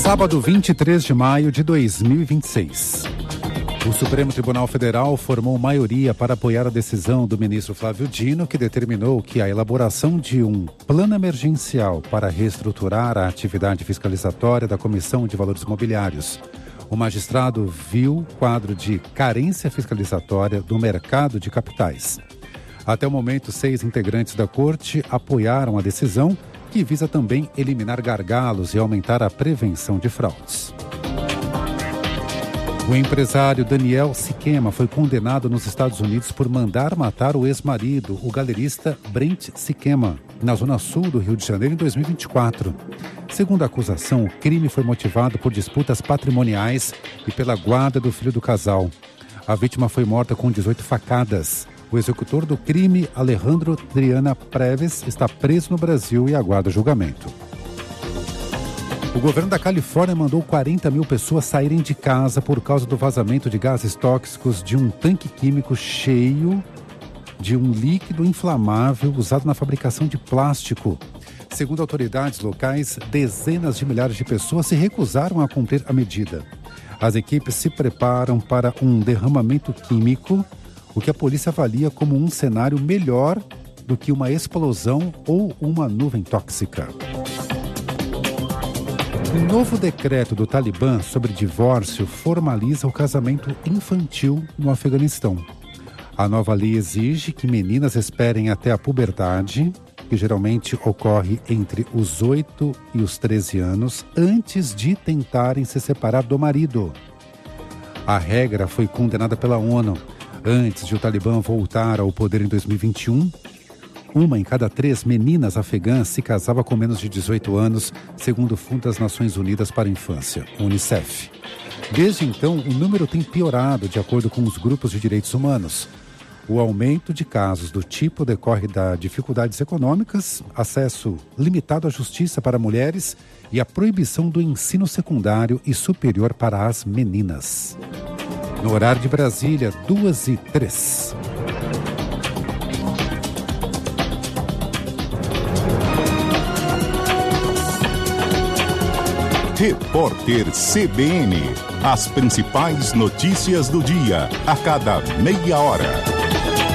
Sábado, 23 de maio de 2026. O Supremo Tribunal Federal formou maioria para apoiar a decisão do ministro Flávio Dino, que determinou que a elaboração de um plano emergencial para reestruturar a atividade fiscalizatória da Comissão de Valores Imobiliários. O magistrado viu quadro de carência fiscalizatória do mercado de capitais. Até o momento, 6 integrantes da corte apoiaram a decisão, que visa também eliminar gargalos e aumentar a prevenção de fraudes. O empresário Daniel Siquema foi condenado nos Estados Unidos por mandar matar o ex-marido, o galerista Brent Siquema, na zona sul do Rio de Janeiro em 2024. Segundo a acusação, o crime foi motivado por disputas patrimoniais e pela guarda do filho do casal. A vítima foi morta com 18 facadas. O executor do crime, Alejandro Triana Preves, está preso no Brasil e aguarda julgamento. O governo da Califórnia mandou 40 mil pessoas saírem de casa por causa do vazamento de gases tóxicos de um tanque químico cheio de um líquido inflamável usado na fabricação de plástico. Segundo autoridades locais, dezenas de milhares de pessoas se recusaram a cumprir a medida. As equipes se preparam para um derramamento químico, o que a polícia avalia como um cenário melhor do que uma explosão ou uma nuvem tóxica. Um novo decreto do Talibã sobre divórcio formaliza o casamento infantil no Afeganistão. A nova lei exige que meninas esperem até a puberdade, que geralmente ocorre entre os 8 e os 13 anos, antes de tentarem se separar do marido. A regra foi condenada pela ONU. Antes de o Talibã voltar ao poder em 2021, 1 em cada 3 meninas afegãs se casava com menos de 18 anos, segundo o Fundo das Nações Unidas para a Infância, UNICEF. Desde então, o número tem piorado, de acordo com os grupos de direitos humanos. O aumento de casos do tipo decorre de dificuldades econômicas, acesso limitado à justiça para mulheres e a proibição do ensino secundário e superior para as meninas. No horário de Brasília, 2h03. Repórter CBN. As principais notícias do dia, a cada meia hora.